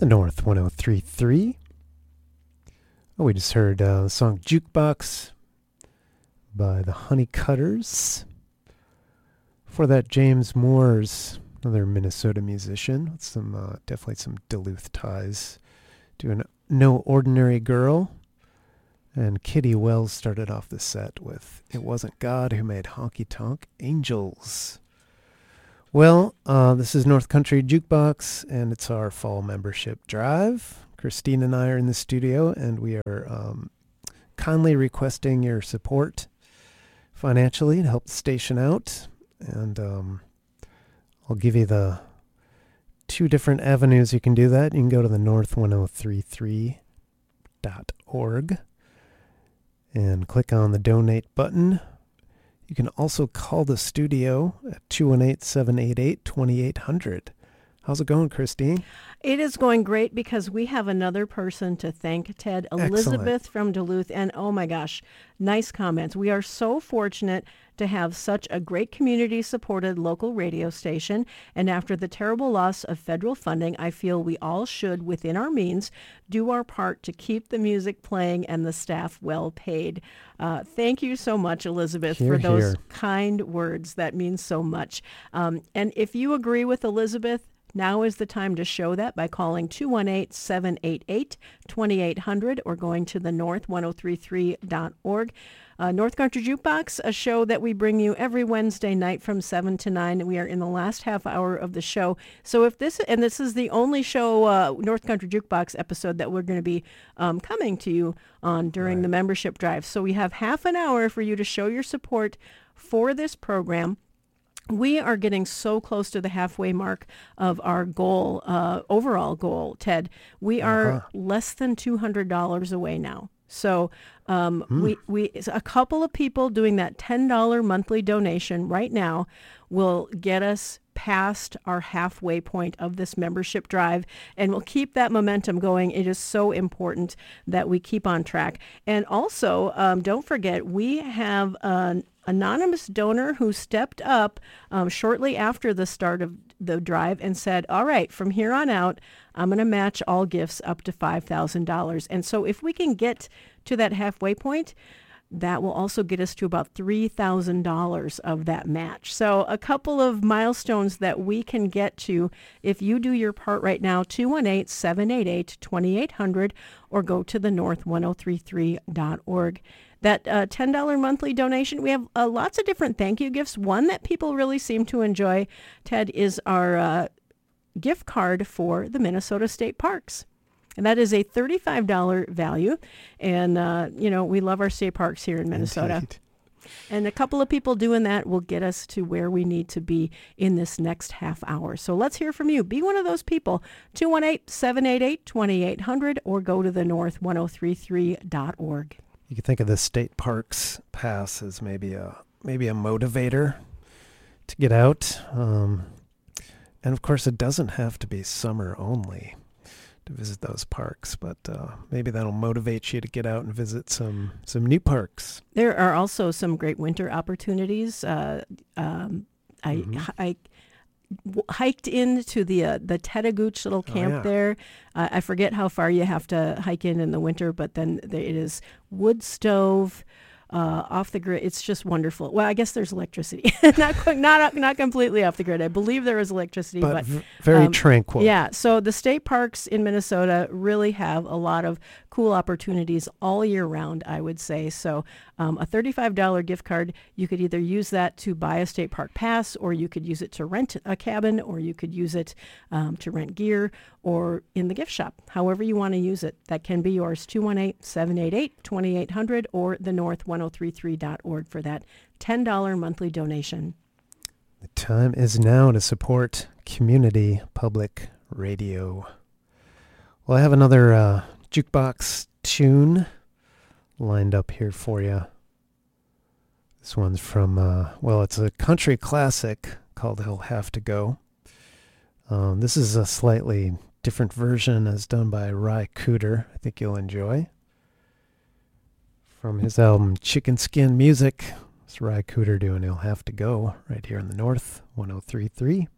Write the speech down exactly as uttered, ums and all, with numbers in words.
The North one oh three point three. Oh, we just heard uh, the song Jukebox by the Honeycutters. For that, James Moore's, another Minnesota musician with some uh, definitely some Duluth ties, doing No Ordinary Girl. And Kitty Wells started off the set with It Wasn't God Who Made Honky Tonk Angels. Well, uh, this is North Country Jukebox, and it's our fall membership drive. Christine and I are in the studio, and we are um, kindly requesting your support financially to help the station out. And um, I'll give you the two different avenues you can do that. You can go to the north ten thirty-three dot org and click on the donate button. You can also call the studio at two one eight, seven eight eight, two eight zero zero. How's it going, Christine? It is going great because we have another person to thank, Ted. Elizabeth Excellent. From Duluth. And oh my gosh, nice comments. We are so fortunate to have such a great community-supported local radio station. And after the terrible loss of federal funding, I feel we all should, within our means, do our part to keep the music playing and the staff well paid. Uh, thank you so much, Elizabeth, Hear, for those hear. kind words. That means so much. Um, and if you agree with Elizabeth, now is the time to show that by calling two one eight, seven eight eight, two eight zero zero or going to the north ten thirty-three dot org. Uh, North Country Jukebox, a show that we bring you every Wednesday night from seven to nine. We are in the last half hour of the show. So if this, and this is the only show, uh, North Country Jukebox episode that we're going to be um, coming to you on during Right. the membership drive. So we have half an hour for you to show your support for this program. We are getting so close to the halfway mark of our goal, uh, overall goal, Ted. We are Uh-huh. less than two hundred dollars away now. So um, Hmm. we, we a couple of people doing that ten dollars monthly donation right now will get us past our halfway point of this membership drive, and we'll keep that momentum going. It is so important that we keep on track. And also, um, don't forget, we have an anonymous donor who stepped up um, shortly after the start of the drive and said, all right, from here on out, I'm going to match all gifts up to five thousand dollars. And so if we can get to that halfway point, that will also get us to about three thousand dollars of that match. So a couple of milestones that we can get to if you do your part right now, two one eight, seven eight eight, two eight zero zero or go to the north ten thirty-three dot org. That uh, ten dollars monthly donation, we have uh, lots of different thank you gifts. One that people really seem to enjoy, Ted, is our uh, gift card for the Minnesota State Parks. And that is a thirty-five dollars value. And, uh, you know, we love our state parks here in Minnesota. Indeed. And a couple of people doing that will get us to where we need to be in this next half hour. So let's hear from you. Be one of those people. two one eight, seven eight eight, two eight zero zero or go to the north ten thirty-three dot org. You could think of the state parks pass as maybe a maybe a motivator to get out. Um, and of course, it doesn't have to be summer only to visit those parks, but uh, maybe that'll motivate you to get out and visit some some new parks. There are also some great winter opportunities. Uh, um, I, Mhm. I w- hiked into the uh, the Tetagooch little Oh, camp yeah. there. Uh, I forget how far you have to hike in in the winter, but then there, it is wood stove. Uh, off the grid, it's just wonderful. Well, I guess there's electricity, not qu- not not completely off the grid. I believe there is electricity, But but v- very um, tranquil. yeah, so the state parks in Minnesota really have a lot of cool opportunities all year round, I would say. So um, a thirty-five dollars gift card, you could either use that to buy a state park pass, or you could use it to rent a cabin, or you could use it um, to rent gear, or in the gift shop. However you want to use it, that can be yours. two one eight, seven eight eight, two eight zero zero or the north ten thirty-three dot org for that ten dollars monthly donation. The time is now to support community public radio. Well, I have another uh, jukebox tune lined up here for you. This one's from, uh, well, it's a country classic called He'll Have to Go. Um, this is a slightly different version as done by Ry Cooder. I think you'll enjoy. From his album Chicken Skin Music, it's Ry Cooder doing He'll Have to Go right here in the North, ten thirty-three.